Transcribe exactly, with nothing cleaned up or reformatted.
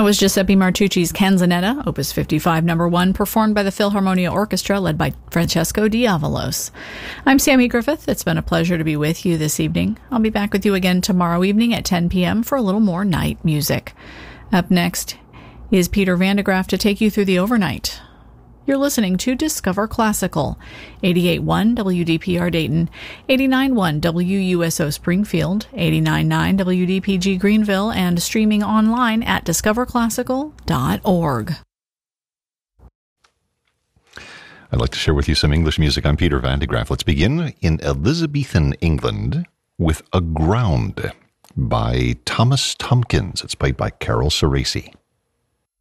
That was Giuseppe Martucci's Canzonetta, Opus fifty-five, number one, performed by the Philharmonia Orchestra, led by Francesco Diavalos. I'm Sammy Griffith. It's been a pleasure to be with you this evening. I'll be back with you again tomorrow evening at ten p.m. for a little more night music. Up next is Peter Van de Graaff to take you through the overnight. You're listening to Discover Classical, eighty-eight point one W D P R Dayton, eighty-nine point one W U S O Springfield, eighty-nine point nine W D P G Greenville, and streaming online at discover classical dot org. I'd like to share with you some English music. I'm Peter Van de Graaff. Let's begin in Elizabethan England with Aground by Thomas Tomkins. It's played by Carol Ceresi.